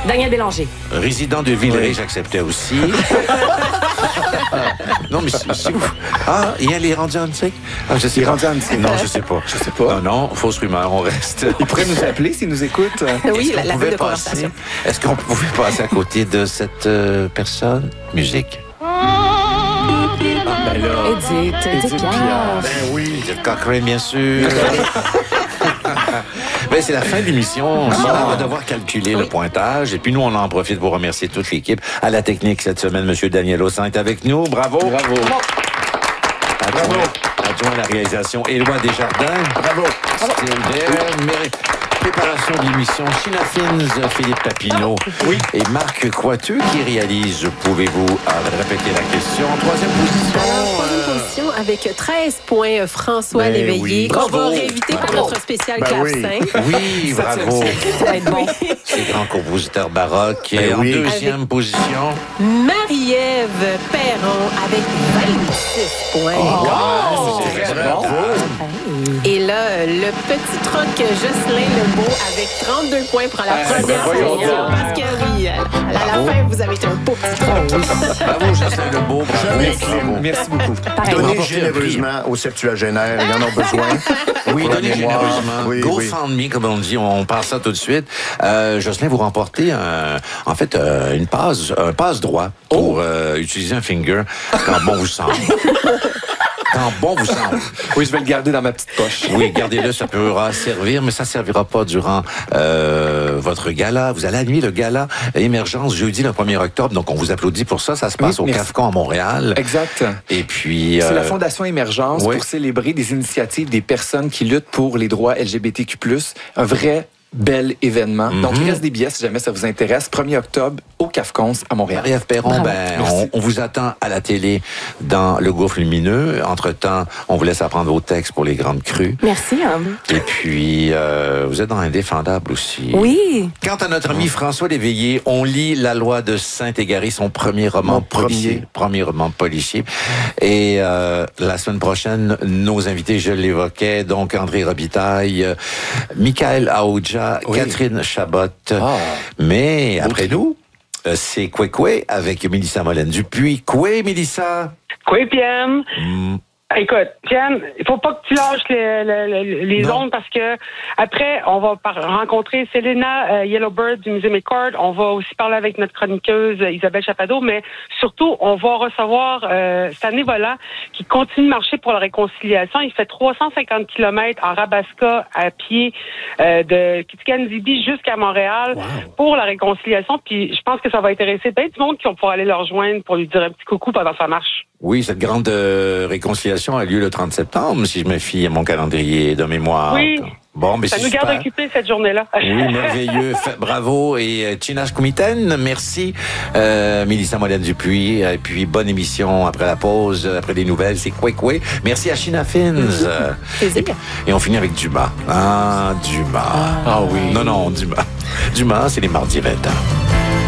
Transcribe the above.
Daniel Bélanger. Résident de Villeray, j'acceptais aussi. Non, mais c'est vous. Ah, et elle est rendue en Antique? Ah, je sais pas. Non, je sais pas. Je sais pas. Non, fausse rumeur, on reste. Il pourrait nous appeler s'il nous écoute. Oui, la Pouvait bulle de passer- conversation. Est-ce qu'on pouvait passer à côté de cette personne? Musique. Ben là, Edith Piaf. Ben oui. Edith Cochrane, bien sûr. Ben, c'est la fin de l'émission. On va devoir calculer le pointage. Et puis nous, on en profite pour remercier toute l'équipe. À la technique cette semaine, M. Daniel Ossin est avec nous. Bravo. Bravo. Adjoint à la réalisation, Éloi Desjardins. Bravo. Still there. Préparation de l'émission, Sheena Fins, Philippe Papineau et Marc Coiteux qui réalise. Pouvez-vous répéter la question? Troisième position. Alors, troisième position avec 13 points, François Ben Léveillé, oui. qu'on va Bravo. réinviter pour notre spécial Ben oui. clavecin. Oui, bravo. Ça va être bon. C'est grand compositeur baroque. Et Ben en oui. deuxième position. Marie-Ève Perron avec 26 points. Wow, c'est c'est vrai, bravo. Et là, le petit troc Jocelyn Lebeau avec 32 points pour la première voyons position. donc. Parce que oui, à la fin, vous avez été un beau petit troc. Bravo, Jocelyn Lebeau. Bravo. Bravo. Merci beaucoup. Donnez Bravo. généreusement aux septuagénaires, ils en ont besoin. Oui, Pour la donnez mémoire. généreusement. Oui, oui. GoFundMe, comme on dit, on passe ça tout de suite. Jocelyn, vous remportez un passe droit pour utiliser un finger quand bon vous semble. Quand bon vous semble. Oui, je vais le garder dans ma petite poche. Oui, gardez-le, ça pourra servir, mais ça ne servira pas durant votre gala. Vous allez animer le gala Émergence jeudi le 1er octobre, donc on vous applaudit pour ça. Ça se passe Oui, au merci. CAFCON à Montréal. Exact. Et puis... C'est la Fondation Émergence oui. pour célébrer des initiatives des personnes qui luttent pour les droits LGBTQ+. Un vrai bel événement. Donc, il reste des billets si jamais ça vous intéresse. 1er octobre au CAFCONS à Montréal. Marie-Ève Perron, on vous attend à la télé dans Le Gouffre Lumineux. Entre-temps, on vous laisse apprendre vos textes pour les grandes crues. Merci, Et puis, vous êtes dans Indéfendable aussi. Oui. Quant à notre ami François Léveillé, on lit La Loi de Saint-Égaré, son premier roman policier. Premier roman policier. Et la semaine prochaine, nos invités, je l'évoquais, donc André Robitaille, Michael Aoudja, Catherine Chabot. Mais après nous, c'est Koué avec Mélissa Molène-Dupuis. Koué, Mélissa? Quoi, Pierre? Écoute, Pierre, il faut pas que tu lâches les ondes parce que après, on va rencontrer Selena Yellowbird du Musée McCord. On va aussi parler avec notre chroniqueuse Isabelle Chappado, mais surtout, on va recevoir Stanley Volant qui continue de marcher pour la réconciliation. Il fait 350 km en Rabasca à pied de Kitigan-Zibi jusqu'à Montréal pour la réconciliation. Puis je pense que ça va intéresser bien du monde qui vont pouvoir aller le rejoindre pour lui dire un petit coucou pendant sa marche. Oui, cette grande réconciliation a lieu le 30 septembre, si je me fie à mon calendrier de mémoire. Oui. Bon, mais Ça c'est nous garde super. occupés cette journée-là. Oui, merveilleux. Bravo. Et Tinash Koumiten, merci. Mélissa Molène-Dupuis. Et puis, bonne émission après la pause, après les nouvelles. C'est Koué. Merci à Sheena Fins. Plaisir. Et on finit avec Dumas. Ah, Dumas. Ah oui. Non, Dumas. Dumas, c'est les mardis 20h.